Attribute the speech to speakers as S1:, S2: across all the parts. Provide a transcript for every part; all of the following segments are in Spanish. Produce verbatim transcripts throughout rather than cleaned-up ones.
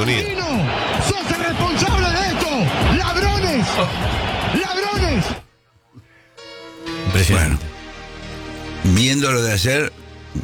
S1: Unidos.
S2: ¡Sos el responsable de esto! ¡Ladrones! ¡Ladrones!
S3: Impresionante. Bueno, viendo lo de ayer,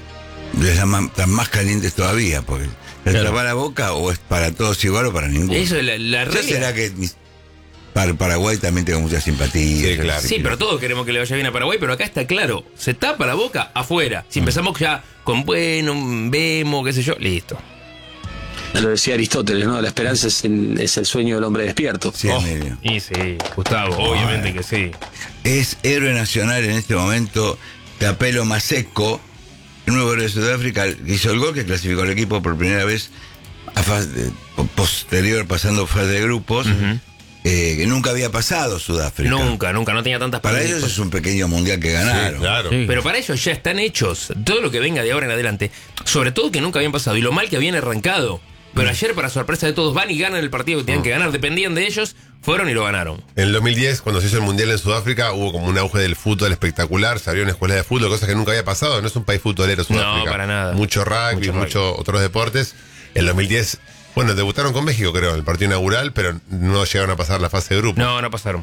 S3: están más calientes todavía, porque ¿le
S4: Claro.
S3: tapa la boca o es para todos igual o para ninguno?
S5: Eso es la, la
S3: ¿Ya
S5: regla.
S3: será que para Paraguay también tengo mucha simpatía?
S1: Sí, claro.
S5: Sí, pero todos queremos que le vaya bien a Paraguay, pero acá está claro, se tapa la boca afuera. Si empezamos ya con bueno, vemos, qué sé yo, listo.
S6: Lo decía Aristóteles, ¿no? La esperanza es el, es el sueño del hombre despierto.
S3: Sí,
S5: Oh,
S3: medio.
S5: y sí, Gustavo, obviamente que sí.
S3: Es héroe nacional en este momento Capelo Maseco, el nuevo héroe de Sudáfrica, que hizo el gol que clasificó al equipo por primera vez a fase de- posterior pasando fase de grupos,
S5: Ujú.
S3: eh, que nunca había pasado Sudáfrica.
S5: Nunca, nunca, no tenía tantas
S3: Para
S5: participaciones.
S3: ellos es un pequeño mundial que ganaron.
S1: Sí, claro.
S4: Sí.
S5: Pero para ellos ya están hechos. Todo lo que venga de ahora en adelante. Sobre todo que nunca habían pasado. Y lo mal que habían arrancado. Pero ayer, para sorpresa de todos, van y ganan el partido que tenían que ganar. Dependían de ellos. Fueron y lo ganaron.
S1: En el dos mil diez, cuando se hizo el Mundial en Sudáfrica, hubo como un auge del fútbol espectacular, se abrieron escuelas de fútbol, cosas que nunca había pasado. No es un país futbolero Sudáfrica.
S5: No, para nada.
S1: Mucho rugby,
S5: Mucho
S1: muchos
S5: rugby.
S1: otros deportes. En el dos mil diez, bueno, debutaron con México, creo, en el partido inaugural, pero no llegaron a pasar la fase de grupo.
S5: No, no pasaron.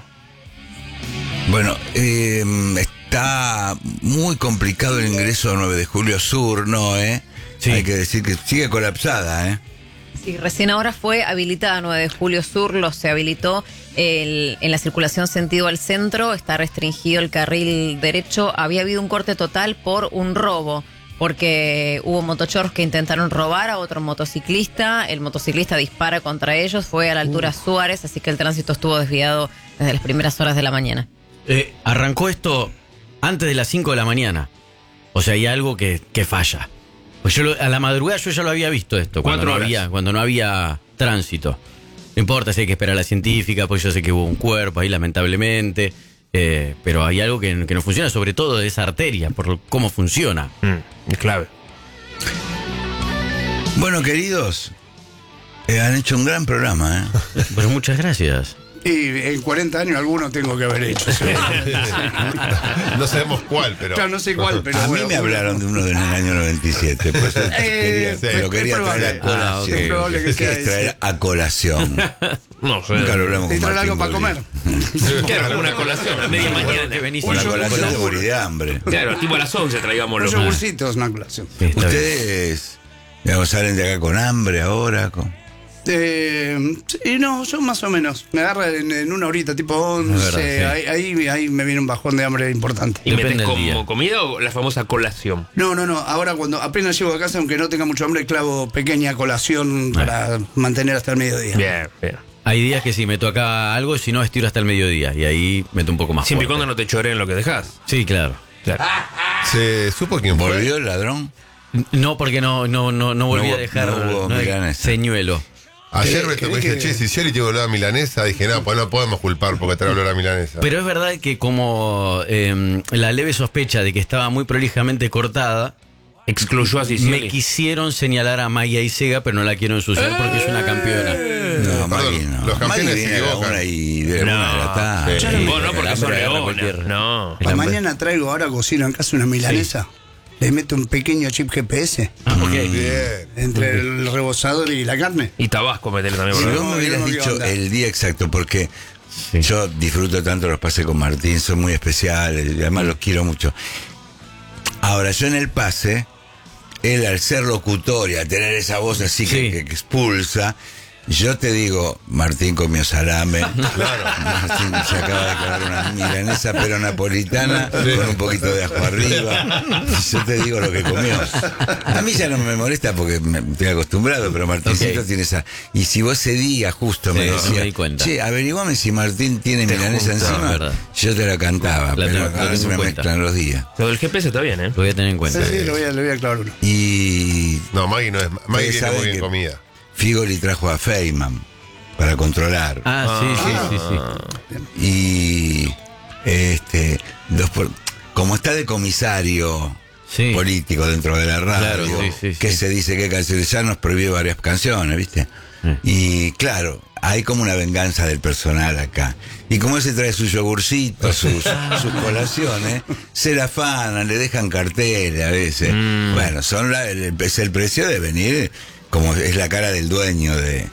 S3: Bueno, eh, está muy complicado el ingreso a nueve de julio Sur, ¿no? Eh?
S4: Sí.
S3: Hay que decir que sigue colapsada, ¿eh?
S7: Sí, recién ahora fue habilitada nueve de julio Sur, lo se habilitó el- en la circulación sentido al centro, está restringido el carril derecho, había habido un corte total por un robo, porque hubo motochorros que intentaron robar a otro motociclista, el motociclista dispara contra ellos, fue a la altura Suárez, así que el tránsito estuvo desviado desde las primeras horas de la mañana.
S4: Eh, arrancó esto antes de las cinco de la mañana. O sea, hay algo que, que falla. Pues yo lo- a la madrugada yo ya lo había visto esto, cuando
S5: Cuatro
S4: no,
S5: horas.
S4: había, cuando no había tránsito. No importa si hay que esperar a la científica, pues yo sé que hubo un cuerpo ahí lamentablemente, eh, pero hay algo que, que no funciona, sobre todo de esa arteria, por cómo funciona.
S5: Mm, es clave.
S3: Bueno, queridos, eh, han hecho un gran programa, ¿eh?
S4: Pero muchas gracias.
S8: Y en cuarenta años alguno tengo que haber hecho. Sí.
S1: No sabemos cuál, pero.
S8: Claro, no sé cuál, pero
S3: A mí
S8: bueno,
S3: me hablaron de uno del año noventa y siete, pues eh,
S8: Eh,
S3: quería- lo
S8: es
S3: quería
S8: probable.
S3: traer a colación.
S4: Ah, ok.
S8: Es probable que sea
S3: Es traer
S8: ese.
S3: a colación.
S5: No sé.
S3: Nunca lo hablamos
S8: Y
S3: con
S8: traer
S3: Martín
S8: algo para
S3: Bolívar.
S8: comer.
S5: Claro, una colación a media mañana.
S4: Que venís
S3: Una
S4: y-
S3: colación de morir de hambre.
S5: Claro, tipo a las once traigamos
S8: Los
S5: los.
S8: yogurcitos, una colación.
S4: Sí, está bien.
S3: Ustedes digamos, salen de acá con hambre ahora. Con...
S8: Eh, sí, no, yo más o menos. Me agarra en, en una horita, tipo once.
S4: verdad, sí.
S8: ahí, ahí, ahí me viene un bajón de hambre importante.
S5: ¿Y
S4: Depende
S5: metes
S4: del día.
S5: como comida o la famosa colación?
S8: No, no, no. Ahora cuando apenas llego a casa, aunque no tenga mucho hambre, clavo pequeña colación para mantener hasta el mediodía.
S5: Bien, bien.
S4: Hay días que sí, meto acá algo, si no estiro hasta el mediodía, y ahí meto un poco más
S5: Siempre y
S4: fuerte.
S5: cuando no te choreen lo que dejas.
S4: Sí, claro.
S5: Claro.
S1: ¿Se supo quién fue?
S3: ¿Volvió el ladrón?
S4: No, porque no, no, no, no volví
S3: No
S4: a
S3: hubo-
S4: dejar
S3: no hubo
S4: no,
S3: milanesa.
S4: señuelo.
S1: Ayer
S8: ¿Querés-
S1: me tocó y
S8: querés
S1: dije,
S8: que-
S1: che, si Scioli tiene olor a milanesa, dije, no, pues no podemos culpar porque trae olor a milanesa.
S4: Pero es verdad que como eh, la leve sospecha de que estaba muy prolijamente cortada,
S5: Excluyó a Sicioli.
S4: me quisieron señalar a Maya y Sega, pero no la quiero ensuciar porque es una campeona.
S3: No,
S1: Perdón,
S3: Maggie no.
S1: los campeones
S3: Maggie
S1: se
S3: viene a la
S1: equivocan.
S3: una y de la una de la tarde.
S1: Sí.
S5: Vos no, porque
S4: El
S5: sos
S4: hambre agarra
S5: leona.
S4: cualquier-
S5: No.
S4: El
S8: Para
S4: hambre.
S8: mañana traigo, ahora cocino en casa una milanesa. Le meto un pequeño chip G P S
S4: Ah, ok.
S1: Bien.
S8: entre el rebozador y la carne.
S5: Y Tabasco metele también.
S3: Si
S5: por
S3: vos
S5: favor.
S3: me hubieras
S8: no, ¿qué
S3: dicho
S8: onda?
S3: el día exacto, porque
S4: Sí.
S3: yo disfruto tanto los pases con Martín, son muy especiales, y además los quiero mucho. Ahora, yo en el pase, él al ser locutor y a tener esa voz así que,
S4: Sí.
S3: que- que expulsa, yo te digo, Martín comió salame, Martín se acaba de comer una milanesa pero napolitana con un poquito de ajo arriba, y yo te digo lo que comió. A mí ya no me molesta porque me estoy acostumbrado, pero Martincito
S4: Ok.
S3: tiene esa... Y si vos ese día justo me
S4: Sí, no,
S3: decías,
S4: me di cuenta.
S3: che, averiguame si Martín tiene milanesa
S4: juntaba,
S3: encima,
S4: verdad.
S3: yo te la cantaba,
S4: La
S3: pero
S4: tengo- la
S3: ahora
S4: tengo
S3: se
S4: en
S3: me
S4: cuenta.
S3: mezclan los días.
S5: Lo del G P S está bien, ¿eh?
S4: Lo voy a tener en cuenta.
S8: Sí, sí, le voy a, le voy a clavar uno.
S3: Y
S1: No, Maggie no es. Maggie tiene
S3: saben
S1: muy bien
S3: que-
S1: comida.
S3: Figoli trajo a Feynman para controlar.
S4: Ah, sí, sí, sí, sí.
S3: Y este dos por- como está de comisario
S4: Sí.
S3: político dentro de la radio,
S4: Claro, sí, sí,
S3: que
S4: sí.
S3: se dice que canciones ya nos prohibió varias canciones, ¿viste?
S4: Sí.
S3: Y claro, hay como una venganza del personal acá. Y como ese trae sus yogurcitos, sus, sus colaciones, se la afanan, le dejan carteles a veces.
S4: Mm.
S3: Bueno, son la- el, es el precio de venir, como es la cara del dueño de,